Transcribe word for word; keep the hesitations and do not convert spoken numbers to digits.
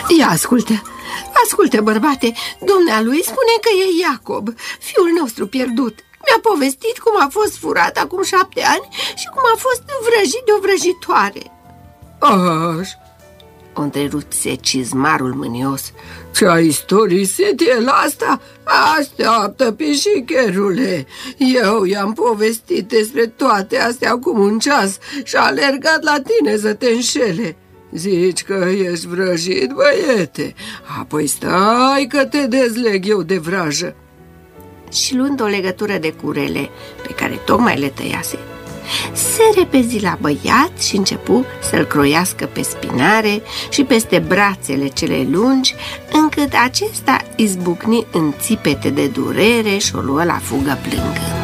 Ia ascultă, ascultă, bărbate, dumnealui spune că e Iacob, fiul nostru pierdut. Mi-a povestit cum a fost furat acum șapte ani și cum a fost vrăjit de o vrăjitoare. Aș, o întrerupse cizmarul mânios. Ce-a istorisit el asta? Așteaptă, pișicherule. Eu i-am povestit despre toate astea acum un ceas și a alergat la tine să te înșele. Zici că ești vrăjit, băiete? Apoi stai că te dezleg eu de vrajă. Și luând o legătură de curele pe care tocmai le tăiase, se repezi la băiat și începu să-l croiască pe spinare și peste brațele cele lungi, încât acesta izbucni în țipete de durere și o luă la fugă plângând.